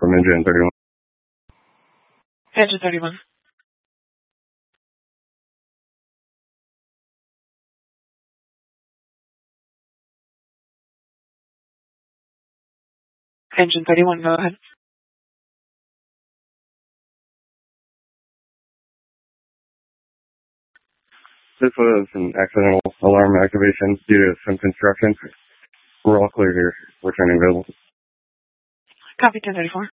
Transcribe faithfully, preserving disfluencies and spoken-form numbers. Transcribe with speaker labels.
Speaker 1: from engine thirty-one.
Speaker 2: Engine thirty-one. Engine thirty-one, go ahead.
Speaker 1: This was an accidental alarm activation due to some construction. We're all clear here. We're turning available.
Speaker 2: Copy ten thirty-four.